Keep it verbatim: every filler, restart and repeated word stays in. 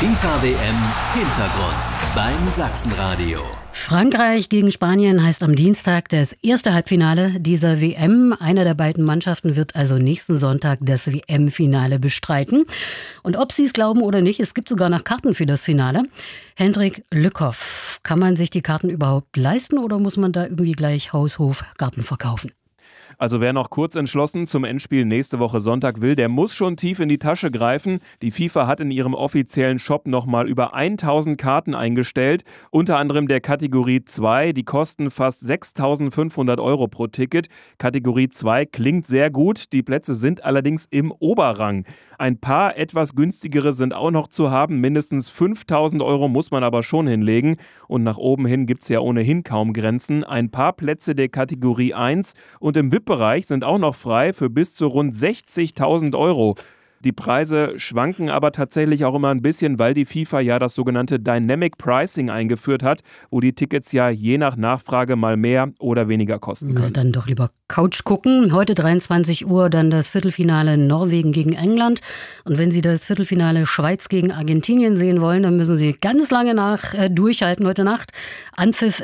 FIFA W M Hintergrund beim Sachsenradio. Frankreich gegen Spanien heißt am Dienstag das erste Halbfinale dieser W M. Einer der beiden Mannschaften wird also nächsten Sonntag das W M-Finale bestreiten. Und ob Sie es glauben oder nicht, es gibt sogar noch Karten für das Finale. Hendrik Lückhoff, kann man sich die Karten überhaupt leisten oder muss man da irgendwie gleich Haus-Hof-Karten verkaufen? Also wer noch kurz entschlossen zum Endspiel nächste Woche Sonntag will, der muss schon tief in die Tasche greifen. Die FIFA hat in ihrem offiziellen Shop nochmal über tausend Karten eingestellt, unter anderem der Kategorie zwei. Die kosten fast sechstausendfünfhundert Euro pro Ticket. Kategorie zwei klingt sehr gut, die Plätze sind allerdings im Oberrang. Ein paar etwas günstigere sind auch noch zu haben, mindestens fünftausend Euro muss man aber schon hinlegen. Und nach oben hin gibt es ja ohnehin kaum Grenzen. Ein paar Plätze der Kategorie eins und im V I P-Bereich sind auch noch frei für bis zu rund sechzigtausend Euro. Die Preise schwanken aber tatsächlich auch immer ein bisschen, weil die FIFA ja das sogenannte Dynamic Pricing eingeführt hat, wo die Tickets ja je nach Nachfrage mal mehr oder weniger kosten können. Na, dann doch lieber Couch gucken. Heute dreiundzwanzig Uhr dann das Viertelfinale Norwegen gegen England. Und wenn Sie das Viertelfinale Schweiz gegen Argentinien sehen wollen, dann müssen Sie ganz lange nach äh, durchhalten heute Nacht. Anpfiff